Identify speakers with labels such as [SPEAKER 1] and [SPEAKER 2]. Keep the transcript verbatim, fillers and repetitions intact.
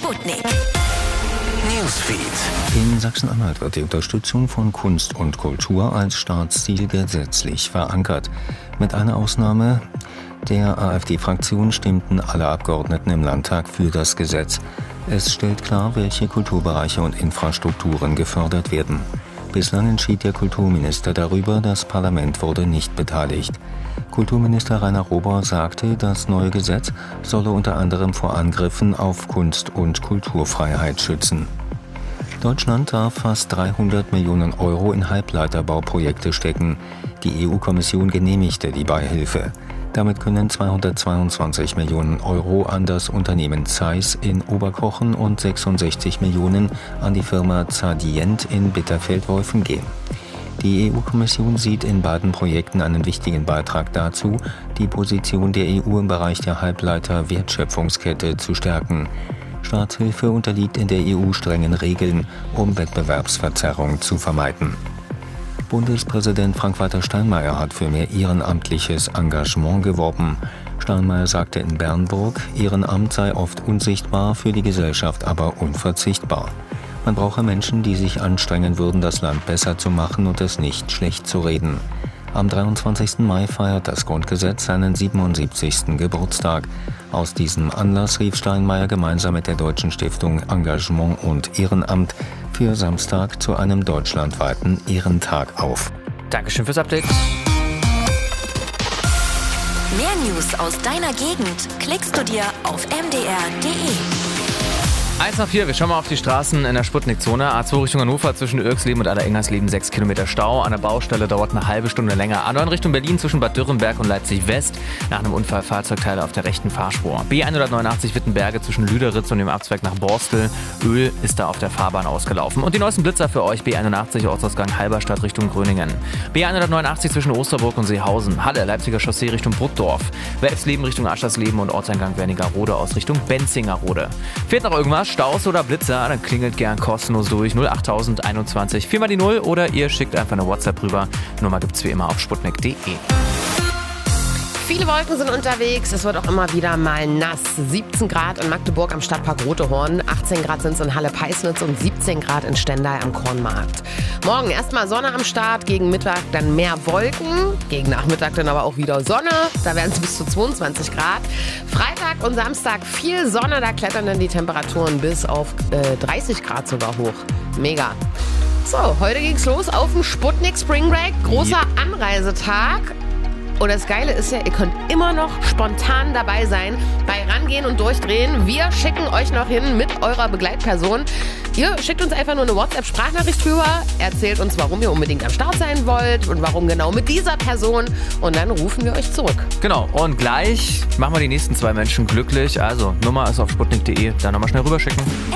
[SPEAKER 1] Sputnik.
[SPEAKER 2] Newsfeed.
[SPEAKER 3] In Sachsen-Anhalt wird die Unterstützung von Kunst und Kultur als Staatsziel gesetzlich verankert. Mit einer Ausnahme der AfD-Fraktion stimmten alle Abgeordneten im Landtag für das Gesetz. Es stellt klar, welche Kulturbereiche und Infrastrukturen gefördert werden. Bislang entschied der Kulturminister darüber, das Parlament wurde nicht beteiligt. Kulturminister Rainer Rober sagte, das neue Gesetz solle unter anderem vor Angriffen auf Kunst- und Kulturfreiheit schützen. Deutschland darf fast dreihundert Millionen Euro in Halbleiterbauprojekte stecken. Die E U-Kommission genehmigte die Beihilfe. Damit können zweihundertzweiundzwanzig Millionen Euro an das Unternehmen Zeiss in Oberkochen und sechsundsechzig Millionen an die Firma Zadient in Bitterfeld-Wolfen gehen. Die E U-Kommission sieht in beiden Projekten einen wichtigen Beitrag dazu, die Position der E U im Bereich der Halbleiter-Wertschöpfungskette zu stärken. Staatshilfe unterliegt in der E U strengen Regeln, um Wettbewerbsverzerrung zu vermeiden. Bundespräsident Frank-Walter Steinmeier hat für mehr ehrenamtliches Engagement geworben. Steinmeier sagte in Bernburg, Ehrenamt sei oft unsichtbar, für die Gesellschaft aber unverzichtbar. Man brauche Menschen, die sich anstrengen würden, das Land besser zu machen und es nicht schlecht zu reden. Am dreiundzwanzigsten Mai feiert das Grundgesetz seinen siebenundsiebzigsten Geburtstag. Aus diesem Anlass rief Steinmeier gemeinsam mit der Deutschen Stiftung Engagement und Ehrenamt für Samstag zu einem deutschlandweiten Ehrentag auf.
[SPEAKER 4] Dankeschön fürs Update.
[SPEAKER 1] Mehr News aus deiner Gegend klickst du dir auf m d r punkt d e.
[SPEAKER 4] eins nach vier, wir schauen mal auf die Straßen in der Sputnik-Zone. A zwei Richtung Hannover zwischen Irksleben und Allerengernsleben sechs Kilometer Stau. An der Baustelle dauert eine halbe Stunde länger. A neun Richtung Berlin zwischen Bad Dürrenberg und Leipzig-West. Nach einem Unfall Fahrzeugteile auf der rechten Fahrspur. B hundertneunundachtzig Wittenberge zwischen Lüderitz und dem Abzweig nach Borstel. Öl ist da auf der Fahrbahn ausgelaufen. Und die neuesten Blitzer für euch. B einundachtzig Ortsausgang Halberstadt Richtung Gröningen. B hundertneunundachtzig zwischen Osterburg und Seehausen. Halle, Leipziger Chaussee Richtung Burgdorf. Welfsleben Richtung Aschersleben und Ortseingang Wernigerode aus Richtung Benzingerode. Fehlt noch irgendwas? Staus oder Blitzer, dann klingelt gern kostenlos durch null acht null eins eins vier mal die null oder ihr schickt einfach eine WhatsApp rüber. Die Nummer gibt's wie immer auf sputnik punkt d e.
[SPEAKER 5] Viele Wolken sind unterwegs, es wird auch immer wieder mal nass. siebzehn Grad in Magdeburg am Stadtpark Rotehorn, achtzehn Grad sind es in Halle-Peisnitz und siebzehn Grad in Stendal am Kornmarkt. Morgen erstmal Sonne am Start, gegen Mittag dann mehr Wolken, gegen Nachmittag dann aber auch wieder Sonne, da werden es bis zu zweiundzwanzig Grad. Freitag und Samstag viel Sonne, da klettern dann die Temperaturen bis auf äh, dreißig Grad sogar hoch. Mega. So, heute ging's los auf dem Sputnik Spring Break, großer Anreisetag. Und das Geile ist ja, ihr könnt immer noch spontan dabei sein, bei Rangehen und Durchdrehen. Wir schicken euch noch hin mit eurer Begleitperson. Ihr schickt uns einfach nur eine WhatsApp-Sprachnachricht rüber, erzählt uns, warum ihr unbedingt am Start sein wollt und warum genau mit dieser Person. Und dann rufen wir euch zurück.
[SPEAKER 4] Genau, und gleich machen wir die nächsten zwei Menschen glücklich. Also, Nummer ist auf sputnik punkt d e, dann nochmal schnell rüberschicken.